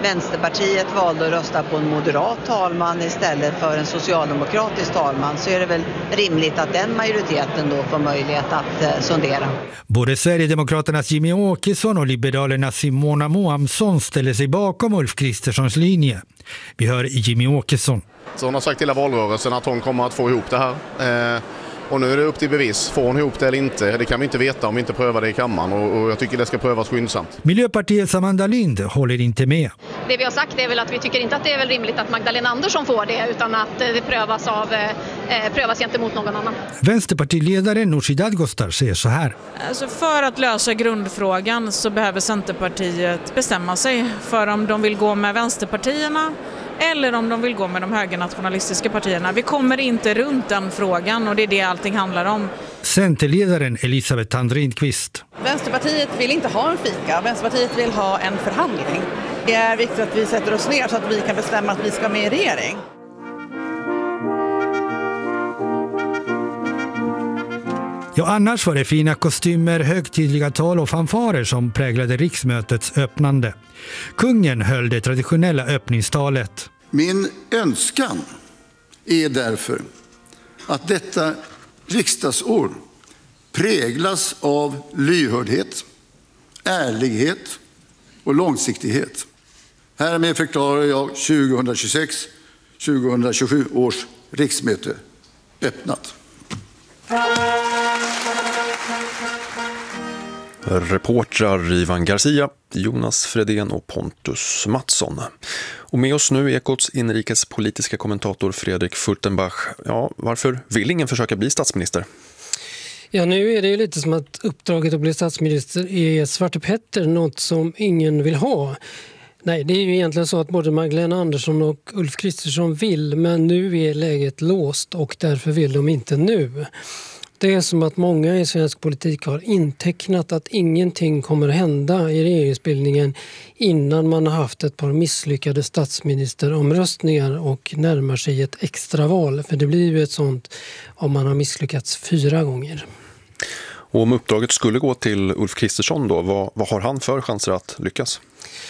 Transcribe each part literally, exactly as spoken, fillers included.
Vänsterpartiet valde att rösta på en moderat talman istället för en socialdemokratisk talman, så är det väl rimligt att den majoriteten då får möjlighet att eh, sondera. Både Sverigedemokraternas Jimmie Åkesson och Liberalernas Simona Moamsson ställer sig bakom Ulf Kristerssons linje. Vi hör Jimmie Åkesson. Så hon har sagt hela valrörelsen att hon kommer att få ihop det här. Eh, och nu är det upp till bevis. Får hon ihop det eller inte? Det kan vi inte veta om vi inte prövar det i kammaren. Och, och jag tycker det ska prövas skyndsamt. Miljöpartiets Amanda Lind håller inte med. Det vi har sagt är väl att vi tycker inte att det är väl rimligt att Magdalena Andersson får det, utan att det prövas, av, eh, prövas gentemot någon annan. Vänsterpartiledaren Nooshi Dadgostar säger så här. Alltså för att lösa grundfrågan så behöver Centerpartiet bestämma sig för om de vill gå med vänsterpartierna eller om de vill gå med de högernationalistiska partierna. Vi kommer inte runt den frågan och det är det allting handlar om. Centerledaren Elisabeth Tandrinqvist. Vänsterpartiet vill inte ha en fika. Vänsterpartiet vill ha en förhandling. Det är viktigt att vi sätter oss ner så att vi kan bestämma att vi ska med i regering. Ja, annars var det fina kostymer, högtidliga tal och fanfarer som präglade riksmötets öppnande. Kungen höll det traditionella öppningstalet. Min önskan är därför att detta riksdagsår präglas av lyhördhet, ärlighet och långsiktighet. Härmed förklarar jag tjugohundratjugosex tjugohundratjugosju års riksmöte öppnat. Reportrar Ivan Garcia, Jonas Fredén och Pontus Mattsson. Och med oss nu Ekots inrikespolitiska kommentator Fredrik Furtenbach. Ja, varför vill ingen försöka bli statsminister? Ja, nu är det ju lite som att uppdraget att bli statsminister är Svarte Petter, något som ingen vill ha. Nej, det är ju egentligen så att både Magdalena Andersson och Ulf Kristersson vill, men nu är läget låst och därför vill de inte nu. Det är som att många i svensk politik har intecknat att ingenting kommer att hända i regeringsbildningen innan man har haft ett par misslyckade statsministeromröstningar och närmar sig ett extraval. För det blir ju ett sånt om man har misslyckats fyra gånger. Och om uppdraget skulle gå till Ulf Kristersson då, vad, vad har han för chanser att lyckas?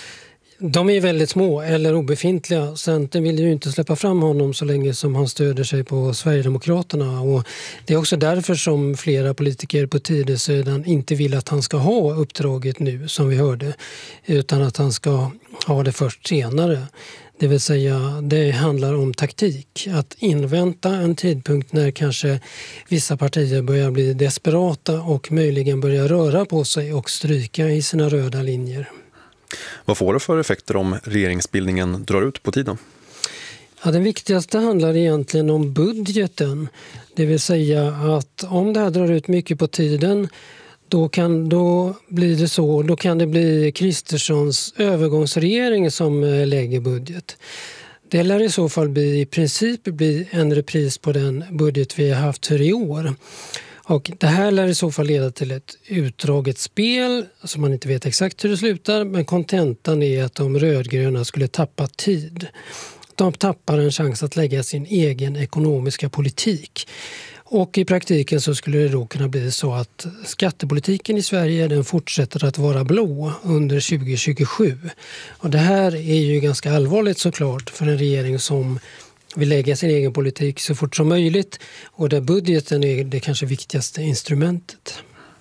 De är väldigt små eller obefintliga. Centern vill ju inte släppa fram honom så länge som han stöder sig på Sverigedemokraterna. Och det är också därför som flera politiker på Tidösidan inte vill att han ska ha uppdraget nu, som vi hörde, utan att han ska ha det först senare. Det vill säga, det handlar om taktik. Att invänta en tidpunkt när kanske vissa partier börjar bli desperata och möjligen börjar röra på sig och stryka i sina röda linjer. Vad får det för effekter om regeringsbildningen drar ut på tiden? Ja, den viktigaste handlar egentligen om budgeten. Det vill säga att om det här drar ut mycket på tiden, då kan, då blir det så, då kan det bli Kristerssons övergångsregering som lägger budget. Det lär i så fall bli, i princip bli en repris på den budget vi har haft för i år. Och det här lär i så fall leda till ett utdraget spel som man inte vet exakt hur det slutar, men kontentan är att de rödgröna skulle tappa tid. De tappar en chans att lägga sin egen ekonomiska politik. Och i praktiken så skulle det då kunna bli så att skattepolitiken i Sverige den fortsätter att vara blå under tjugo tjugosju. Och det här är ju ganska allvarligt såklart för en regering som vill lägga sin egen politik så fort som möjligt och där budgeten är det kanske viktigaste instrumentet.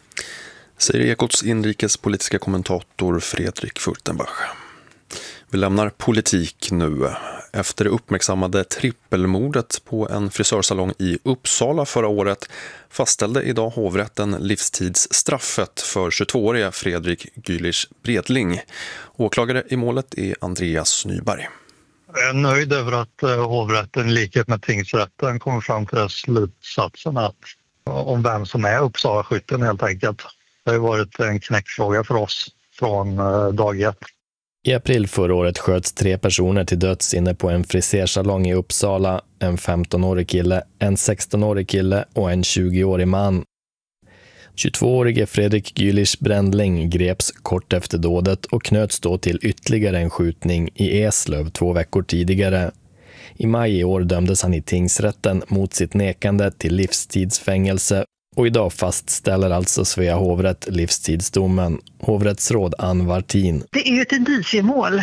Säger Ekots inrikespolitiska kommentator Fredrik Furtenbach. Vi lämnar politik nu. Efter det uppmärksammade trippelmordet på en frisörsalong i Uppsala förra året fastställde idag hovrätten livstidsstraffet för tjugotvååriga Fredrik Gülich Bredling. Åklagare i målet är Andreas Nyberg. Jag är nöjd över att hovrätten i likhet med tingsrätten kom fram till slutsatsen att om vem som är Uppsala-skytten helt enkelt. Det har varit en knäckfråga för oss från dag ett. I april förra året sköts tre personer till döds inne på en frisersalong i Uppsala. En femtonårig kille, en sextonårig kille och en tjugoårig man. tjugotvåårige Fredrik Gülich Bredling greps kort efter dådet och knöts då till ytterligare en skjutning i Eslöv två veckor tidigare. I maj i år dömdes han i tingsrätten mot sitt nekande till livstidsfängelse och idag fastställer alltså Svea hovrätt livstidsdomen. Hovrättsråd Ann Vartin. Det är ju ett indiciemål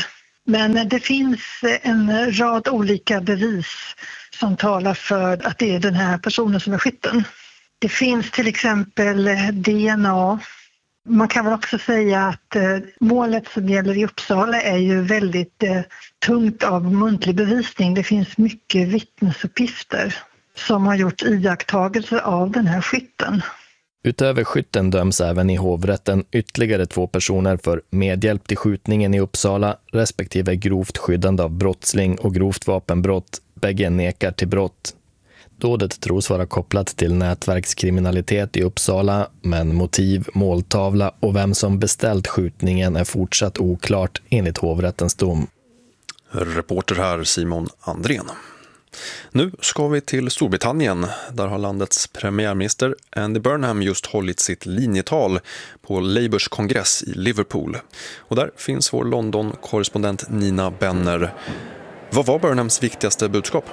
Men det finns en rad olika bevis som talar för att det är den här personen som är skytten. Det finns till exempel D N A. Man kan väl också säga att målet som gäller i Uppsala är ju väldigt tungt av muntlig bevisning. Det finns mycket vittnesuppgifter som har gjort iakttagelser av den här skytten. Utöver skytten döms även i hovrätten ytterligare två personer för medhjälp till skjutningen i Uppsala respektive grovt skyddande av brottsling och grovt vapenbrott. Bägge nekar till brott. Dådet tros vara kopplat till nätverkskriminalitet i Uppsala, men motiv, måltavla och vem som beställt skjutningen är fortsatt oklart enligt hovrättens dom. Reporter här Simon Andrén. Nu ska vi till Storbritannien. Där har landets premiärminister Andy Burnham just hållit sitt linjetal på Labours kongress i Liverpool. Och där finns vår London-korrespondent Nina Benner. Vad var Burnhams viktigaste budskap?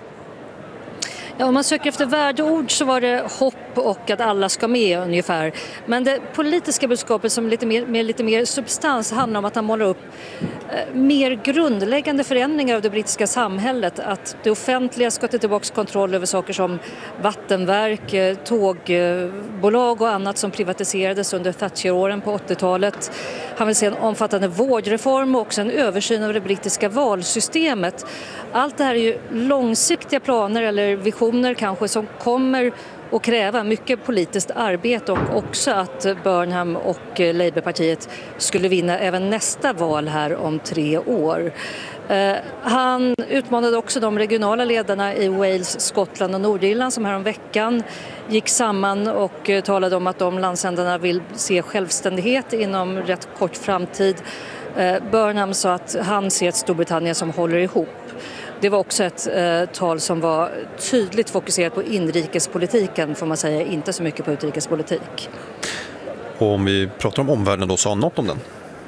Ja, om man söker efter värdeord så var det hopp och att alla ska med ungefär. Men det politiska budskapet som lite mer, med lite mer substans handlar om att han målar upp eh, mer grundläggande förändringar av det brittiska samhället. Att det offentliga ska ta tillbaka kontroll över saker som vattenverk, eh, tågbolag och annat som privatiserades under Thatcher-åren på åttiotalet. Han vill se en omfattande vårdreform och också en översyn av det brittiska valsystemet. Allt det här är ju långsiktiga planer eller visioner kanske som kommer att kräva mycket politiskt arbete och också att Burnham och Labourpartiet skulle vinna även nästa val här om tre år. Eh, han utmanade också de regionala ledarna i Wales, Skottland och Nordirland som här om veckan gick samman och eh, talade om att de landsändarna vill se självständighet inom rätt kort framtid. Eh, Burnham sa att han ser ett Storbritannien som håller ihop. Det var också ett eh, tal som var tydligt fokuserat på inrikespolitiken, får man säga, inte så mycket på utrikespolitik. Och om vi pratar om omvärlden då, sa han något om den?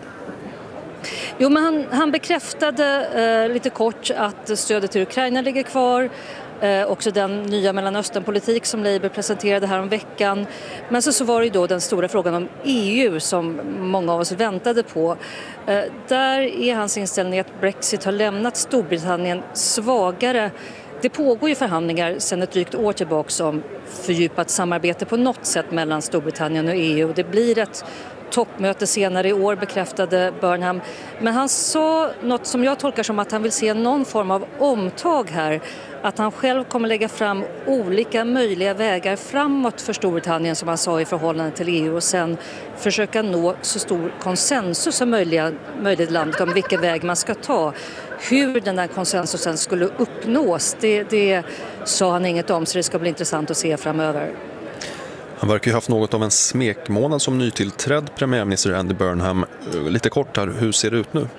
Jo, men han, han bekräftade eh, lite kort att stödet till Ukraina ligger kvar. Eh, också den nya Mellanösternpolitik som Labour presenterade här om veckan. Men så, så var det ju då den stora frågan om E U som många av oss väntade på. Eh, där är hans inställning att Brexit har lämnat Storbritannien svagare. Det pågår ju förhandlingar sedan ett drygt år tillbaka om fördjupat samarbete på något sätt mellan Storbritannien och E U. Det blir ett toppmöte senare i år, bekräftade Burnham. Men han sa något som jag tolkar som att han vill se någon form av omtag här. Att han själv kommer lägga fram olika möjliga vägar framåt för Storbritannien som han sa i förhållande till E U och sen försöka nå så stor konsensus som möjligt, möjligt i landet om vilken väg man ska ta. Hur den där konsensusen skulle uppnås, det, det sa han inget om, så det ska bli intressant att se framöver. Han verkar ju haft något av en smekmånad som nytillträdd premiärminister Andy Burnham. Lite kort här, hur ser det ut nu?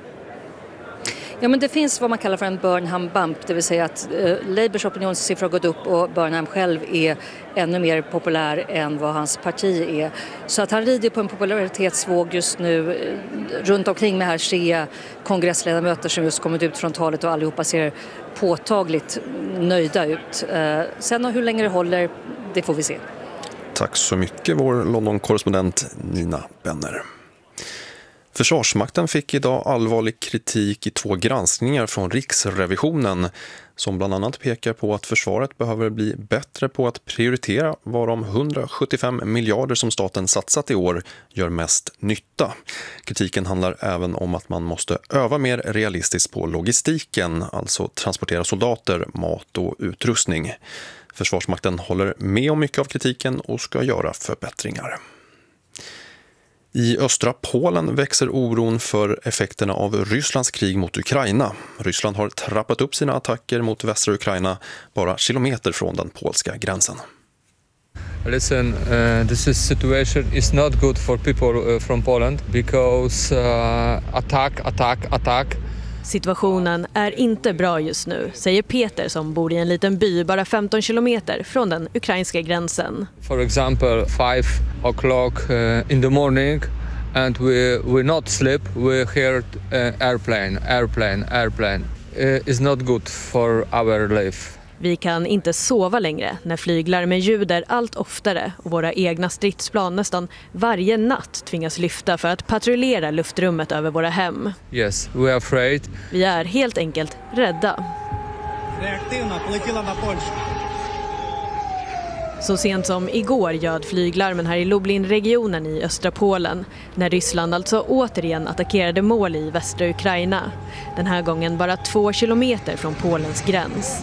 Ja, men det finns vad man kallar för en Burnham bump, det vill säga att eh, Labours opinionssiffror har gått upp och Burnham själv är ännu mer populär än vad hans parti är. Så att han rider på en popularitetsvåg just nu. Eh, runt omkring med här ser kongressledamöter som just kommit ut från talet och allihopa ser påtagligt nöjda ut. Eh, sen och hur länge det håller, det får vi se. Tack så mycket, vår London-korrespondent Nina Benner. Försvarsmakten fick idag allvarlig kritik i två granskningar från Riksrevisionen som bland annat pekar på att försvaret behöver bli bättre på att prioritera var de hundrasjuttiofem miljarder som staten satsat i år gör mest nytta. Kritiken handlar även om att man måste öva mer realistiskt på logistiken, alltså transportera soldater, mat och utrustning. Försvarsmakten håller med om mycket av kritiken och ska göra förbättringar. I östra Polen växer oron för effekterna av Rysslands krig mot Ukraina. Ryssland har trappat upp sina attacker mot västra Ukraina bara kilometer från den polska gränsen. Listen, uh, this is situation is not good for people uh, from Poland because uh, attack, attack, attack. Situationen är inte bra just nu, säger Peter som bor i en liten by bara femton kilometer från den ukrainska gränsen. For example, five o'clock uh, in the morning and we we not sleep, we hear uh, airplane, airplane, airplane. Uh, is not good for our life. Vi kan inte sova längre när flyglarmen ljuder allt oftare och våra egna stridsplan nästan varje natt tvingas lyfta för att patrullera luftrummet över våra hem. Yes, we are afraid. Vi är helt enkelt rädda. Så sent som igår ljöd flyglarmen här i Lublin-regionen i östra Polen när Ryssland alltså återigen attackerade mål i västra Ukraina. Den här gången bara två kilometer från Polens gräns.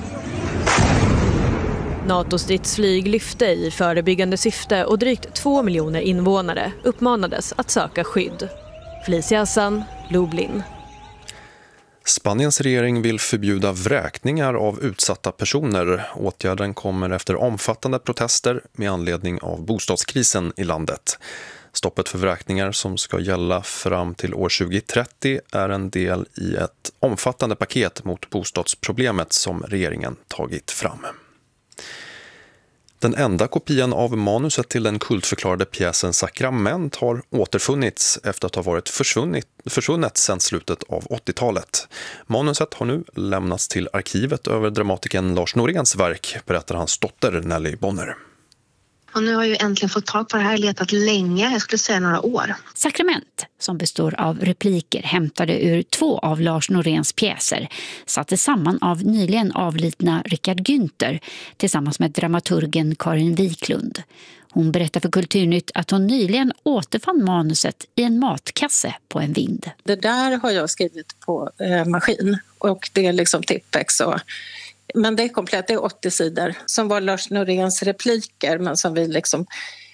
NATO-stridsflyg lyfte i förebyggande syfte och drygt två miljoner invånare uppmanades att söka skydd. Felicia Hassan, Lublin. Spaniens regering vill förbjuda vräkningar av utsatta personer. Åtgärden kommer efter omfattande protester med anledning av bostadskrisen i landet. Stoppet för vräkningar som ska gälla fram till år tjugo trettio är en del i ett omfattande paket mot bostadsproblemet som regeringen tagit fram. Den enda kopian av manuset till den kultförklarade pjäsen Sakrament har återfunnits efter att ha varit försvunnit, försvunnet sedan slutet av åttiotalet. Manuset har nu lämnats till arkivet över dramatikern Lars Noréns verk, berättar hans dotter Nelly Bonner. Och nu har jag äntligen fått tag på det här, letat länge, jag skulle säga några år. Sakrament, som består av repliker hämtade ur två av Lars Noréns pjäser, sattes samman av nyligen avlidna Richard Günther tillsammans med dramaturgen Karin Wiklund. Hon berättar för Kulturnytt att hon nyligen återfann manuset i en matkasse på en vind. Det där har jag skrivit på eh, maskin och det är liksom Tippex och... Men det är komplett, det är åttio sidor som var Lars Noréns repliker men som vi liksom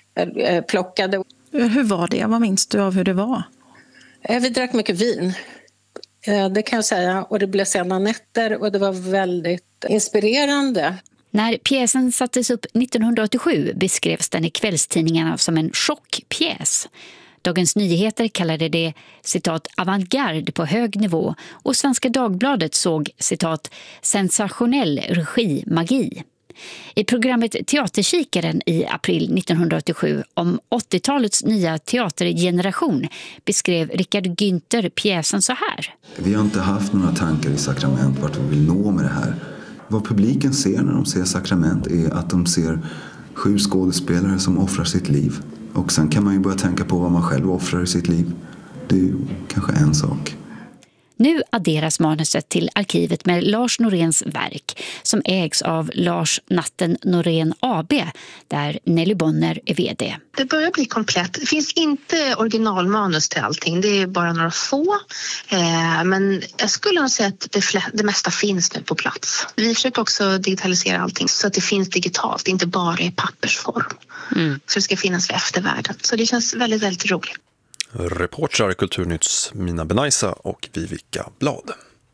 eh, plockade. Hur var det? Vad minns du av hur det var? Eh, vi drack mycket vin, eh, det kan jag säga. Och det blev sena nätter och det var väldigt inspirerande. När pjäsen sattes upp nittonhundraåttiosju beskrevs den i kvällstidningarna som en chockpjäs. Dagens Nyheter kallade det citat avantgarde på hög nivå och Svenska Dagbladet såg citat sensationell regi magi. I programmet Teaterkikaren i april nittonhundraåttiosju om åttiotalets nya teatergeneration beskrev Richard Günther pjäsen så här. Vi har inte haft några tankar i Sakrament vart vi vill nå med det här. Vad publiken ser när de ser Sakrament är att de ser sju skådespelare som offrar sitt liv. Och sen kan man ju börja tänka på vad man själv offrar i sitt liv. Det är ju kanske en sak. Nu adderas manuset till arkivet med Lars Noréns verk som ägs av Lars Natten Norén A B där Nelly Bonner är vd. Det börjar bli komplett. Det finns inte originalmanus till allting. Det är bara några få. Eh, men jag skulle nog säga att det, flä- det mesta finns nu på plats. Vi försöker också digitalisera allting så att det finns digitalt, inte bara i pappersform. Mm. Så det ska finnas för eftervärlden. Så det känns väldigt, väldigt roligt. Reportrar Kulturnytts Mina Benaisa och Vivica Blad.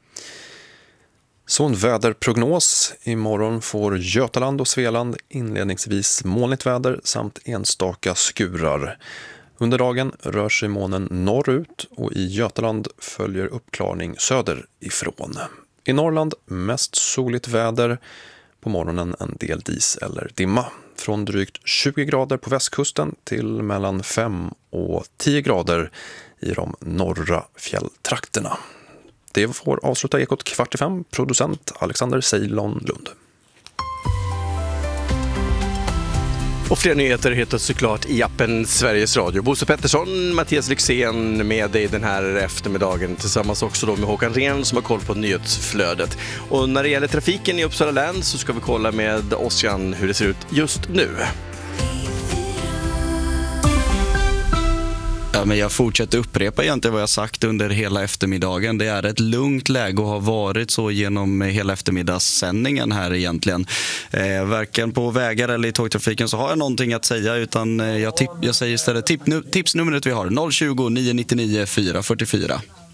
Så en väderprognos. Imorgon får Götaland och Svealand inledningsvis molnigt väder samt enstaka skurar. Under dagen rör sig molnen norrut och i Götaland följer uppklarning söderifrån. I Norrland mest soligt väder, på morgonen en del dis eller dimma. Från drygt tjugo grader på västkusten till mellan fem och tio grader i de norra fjälltrakterna. Det får avsluta Ekot kvart i fem. Producent Alexander Ceylon Lund. Och fler nyheter heter såklart i appen Sveriges Radio. Bosse Pettersson, Mattias Lyxén med dig den här eftermiddagen tillsammans också då med Håkan Ren som har koll på nyhetsflödet. Och när det gäller trafiken i Uppsala län så ska vi kolla med Ossian hur det ser ut just nu. Ja, men jag fortsätter upprepa egentligen vad jag sagt under hela eftermiddagen. Det är ett lugnt läge och har varit så genom hela eftermiddagssändningen här egentligen. Eh, varken på vägar eller i tågtrafiken så har jag någonting att säga utan jag, tipp, jag säger istället tipp, tipsnumret vi har noll tjugo, nio nio nio, fyra fyra fyra.